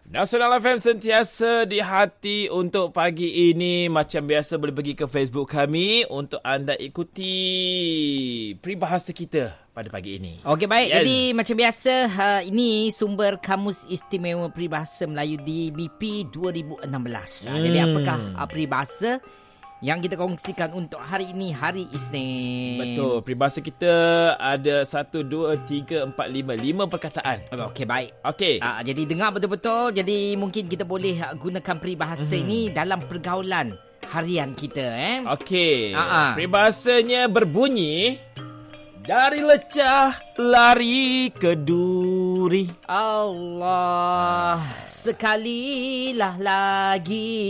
Nasional FM sentiasa di hati untuk pagi ini. Macam biasa boleh pergi ke Facebook kami untuk anda ikuti peribahasa kita pada pagi ini. Okey, baik. Yes. Jadi macam biasa, ini sumber Kamus Istimewa Peribahasa Melayu di BP 2016. Jadi apakah peribahasa yang kita kongsikan untuk hari ini, hari Isnin? Betul. Peribahasa kita ada 1, 2, 3, 4, 5 perkataan. Okey, baik. Okey. Jadi dengar betul-betul. Jadi mungkin kita boleh gunakan peribahasa ini dalam pergaulan harian kita. Okey. Peribahasanya berbunyi, dari lecah lari ke duri. Allah, sekalilah lagi.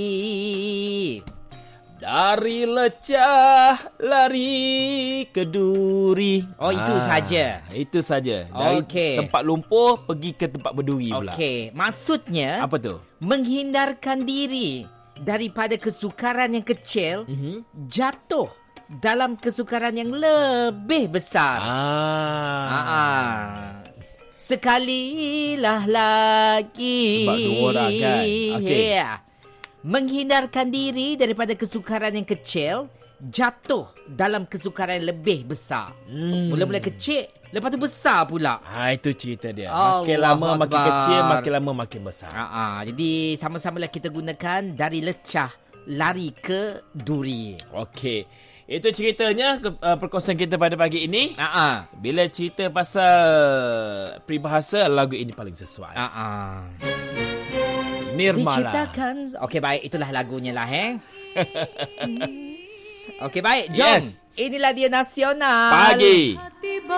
Dari lecah lari ke duri. Oh, itu saja. Itu saja. Dari tempat lumpur pergi ke tempat berduri pula. Okey, maksudnya apa tu? Menghindarkan diri daripada kesukaran yang kecil, jatuh dalam kesukaran yang lebih besar. Sekalilah lagi. Sebab dua orang kan. Okey. Menghindarkan diri daripada kesukaran yang kecil, jatuh dalam kesukaran yang lebih besar. Mula-mula kecil, lepas tu besar pula. Itu cerita dia. Makin lama makin kecil, makin lama makin besar. Jadi sama-samalah kita gunakan dari lecah lari ke duri. Okey. Itu ceritanya perkongsian kita pada pagi ini. Bila cerita pasal peribahasa, lagu ini paling sesuai. Nirmala. Diciptakan. Okey, baik, itulah lagunya lah. Okey, baik, jom. Inilah dia Nasional Pagi.